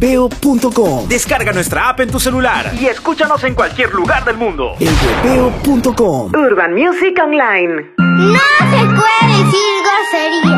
elhuepeo.com. Descarga nuestra app en tu celular y escúchanos en cualquier lugar del mundo. elhuepeo.com. Urban Music Online. No se puede decir grosería.